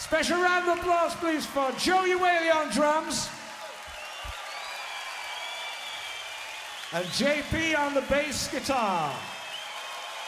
Special round of applause, please, for Joey Whaley on drums. And JP on the bass guitar.